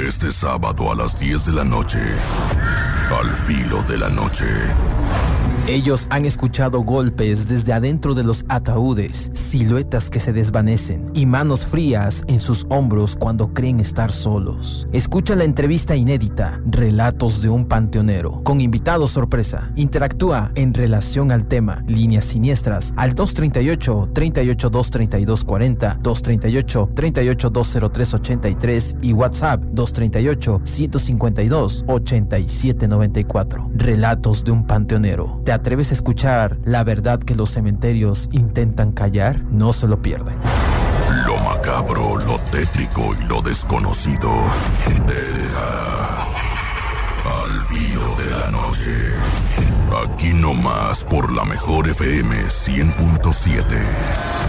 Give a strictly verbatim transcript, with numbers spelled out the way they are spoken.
Este sábado a las diez de la noche, Al Filo de la Noche. Ellos han escuchado golpes desde adentro de los ataúdes, siluetas que se desvanecen y manos frías en sus hombros cuando creen estar solos. Escucha la entrevista inédita, Relatos de un Panteonero, con invitados sorpresa. Interactúa en relación al tema, líneas siniestras, al dos treinta y ocho, treinta y ocho, dos treinta y dos cuarenta, dos treinta y ocho, treinta y ocho, dos cero tres ochenta y tres y WhatsApp dos treinta y ocho, ciento cincuenta y dos, ochenta y siete noventa y cuatro. Relatos de un Panteonero. ¿Te atreves a escuchar la verdad que los cementerios intentan callar? No se lo pierdan. Lo macabro, lo tétrico y lo desconocido te deja Al Filo de la Noche. Aquí nomás por la mejor F M cien punto siete.